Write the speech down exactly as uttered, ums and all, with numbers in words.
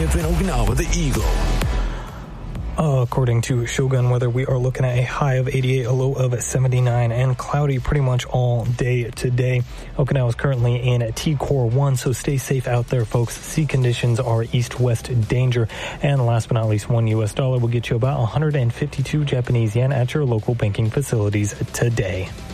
Live in Okinawa, the Eagle. Uh, according to Shogun Weather, we are looking at a high of eighty-eight, a low of seventy-nine, and cloudy pretty much all day today. Okinawa is currently in T-Core one, so stay safe out there, folks. Sea conditions are east-west danger. And last but not least, one U S dollar will get you about one hundred fifty-two Japanese yen at your local banking facilities today.